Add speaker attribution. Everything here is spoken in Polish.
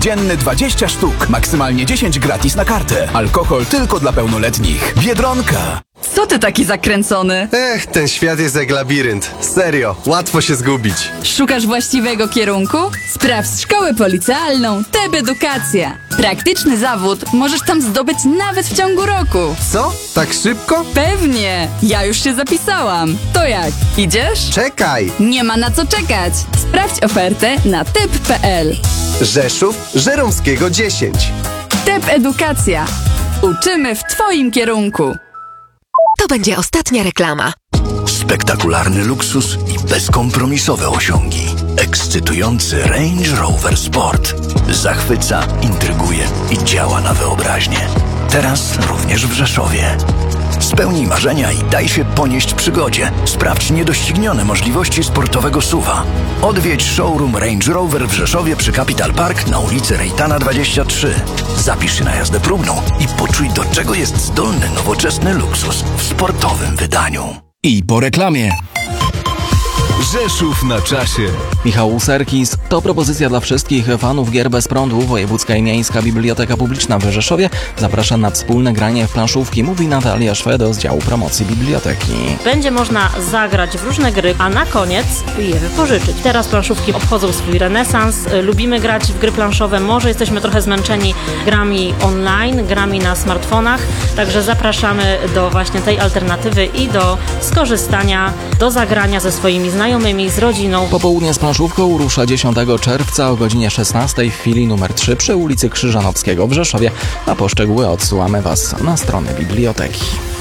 Speaker 1: dzienny 20 sztuk, maksymalnie 10 gratis na kartę. Alkohol tylko dla pełnoletnich. Biedronka.
Speaker 2: Co ty taki zakręcony?
Speaker 3: Ten świat jest jak labirynt. Serio, łatwo się zgubić.
Speaker 2: Szukasz właściwego kierunku? Sprawdź szkołę policealną TEP Edukacja. Praktyczny zawód możesz tam zdobyć nawet w ciągu roku.
Speaker 3: Co? Tak szybko?
Speaker 2: Pewnie! Ja już się zapisałam. To jak? Idziesz?
Speaker 3: Czekaj!
Speaker 2: Nie ma na co czekać. Sprawdź ofertę na tep.pl.
Speaker 3: Rzeszów, Żeromskiego 10.
Speaker 2: TEP Edukacja. Uczymy w twoim kierunku.
Speaker 4: To będzie ostatnia reklama.
Speaker 5: Spektakularny luksus i bezkompromisowe osiągi. Ekscytujący Range Rover Sport. Zachwyca, intryguje i działa na wyobraźnię. Teraz również w Rzeszowie. Spełnij marzenia i daj się ponieść przygodzie. Sprawdź niedoścignione możliwości sportowego SUV-a. Odwiedź showroom Range Rover w Rzeszowie przy Capital Park na ulicy Rejtana 23. Zapisz się na jazdę próbną i poczuj, do czego jest zdolny nowoczesny luksus w sportowym wydaniu.
Speaker 6: I po reklamie.
Speaker 1: Rzeszów na czasie.
Speaker 6: Michał Serkis. To propozycja dla wszystkich fanów gier bez prądu. Wojewódzka i Miejska Biblioteka Publiczna w Rzeszowie zaprasza na wspólne granie w planszówki, mówi Natalia Szwedo z działu promocji biblioteki.
Speaker 7: Będzie można zagrać w różne gry, a na koniec je wypożyczyć. Teraz planszówki obchodzą swój renesans. Lubimy grać w gry planszowe, może jesteśmy trochę zmęczeni grami online, grami na smartfonach, także zapraszamy do właśnie tej alternatywy i do skorzystania, do zagrania ze swoimi znajomymi, z rodziną.
Speaker 6: Popołudnie z planszówką rusza 10 czerwca o godzinie 16 w filii numer 3 przy ulicy Krzyżanowskiego w Rzeszowie, a po szczegóły odsyłamy Was na stronę biblioteki.